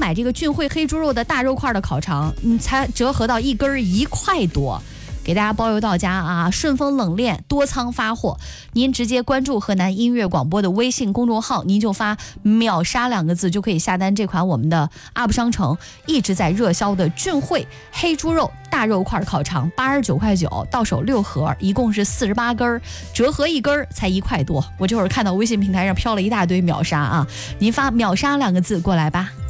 买这个俊汇黑猪肉的大肉块的烤肠，才折合到一根1块多。给大家包邮到家啊！顺丰冷链多仓发货，您直接关注河南音乐广播的微信公众号，您就发秒杀2个字就可以下单这款我们的 UP 商城一直在热销的俊汇黑猪肉大肉块烤肠，89块9，到手6盒，一共是48根，折合一根才1块多。我这会儿看到微信平台上飘了一大堆秒杀啊，您发秒杀2个字过来吧。